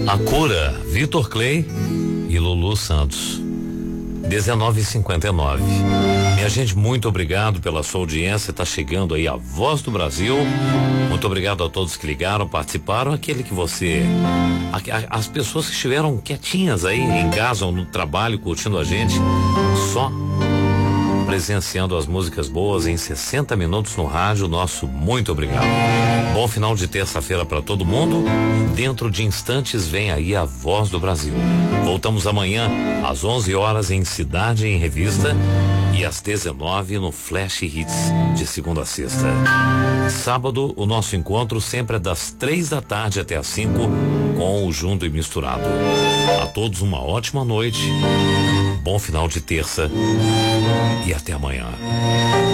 A Cura, Vitor Clay e Lulu Santos. 19h59. Minha gente, muito obrigado pela sua audiência. Tá chegando aí a Voz do Brasil. Muito obrigado a todos que ligaram, participaram. Aquele que você. As pessoas que estiveram quietinhas aí em casa ou no trabalho, curtindo a gente, só presenciando as músicas boas em 60 minutos no rádio. Nosso muito obrigado. Bom final de terça-feira para todo mundo. Dentro de instantes vem aí a Voz do Brasil. Voltamos amanhã às 11 horas em Cidade em Revista e às 19 no Flash Hits de segunda a sexta. Sábado o nosso encontro sempre é das 3 da tarde até às 5 com o Junto e Misturado. A todos uma ótima noite. Bom final de terça e até amanhã.